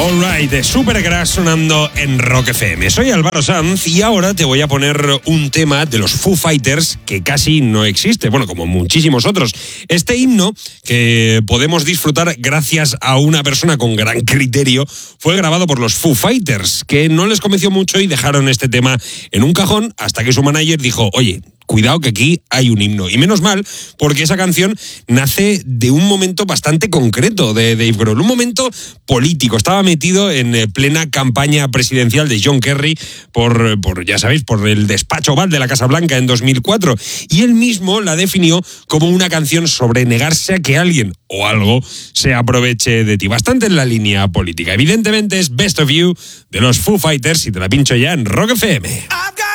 Alright, de Supergrass sonando en Rock FM. Soy Álvaro Sanz y ahora te voy a poner un tema de los Foo Fighters que casi no existe, bueno, como muchísimos otros. Este himno, que podemos disfrutar gracias a una persona con gran criterio, fue grabado por los Foo Fighters, que no les convenció mucho y dejaron este tema en un cajón hasta que su manager dijo, oye, cuidado que aquí hay un himno. Y menos mal, porque esa canción nace de un momento bastante concreto de Dave Grohl, un momento político. Estaba metido en plena campaña presidencial de John Kerry por ya sabéis, por el despacho Oval de la Casa Blanca en 2004. Y él mismo la definió como una canción sobre negarse a que alguien o algo se aproveche de ti. Bastante en la línea política. Evidentemente es Best of You de los Foo Fighters y te la pincho ya en Rock FM.